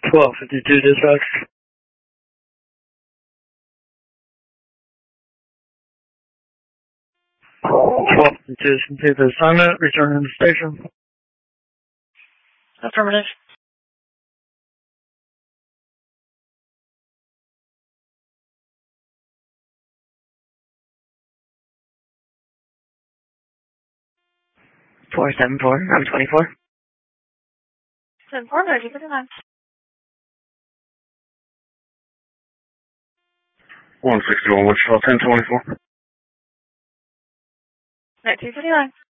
1252 dispatch. 1252 is complete the assignment. Return to the station. Affirmative. I'm 24. 10-4, ready for the 9. 161 Wichita 1024. 1959.